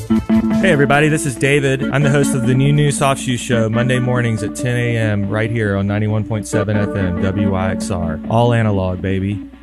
Hey everybody, this is David. I'm the host of the New Soft Shoe Show, Monday mornings at 10 a.m. right here on 91.7 FM WYXR. All analog, baby.